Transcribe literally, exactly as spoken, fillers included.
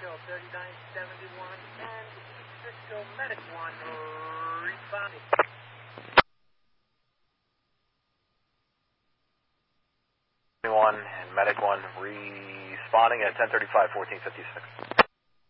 Hotel thirty-nine seventy-one and East Cisco Medic one responding. One and Medic one responding at ten thirty-five, fourteen fifty-six.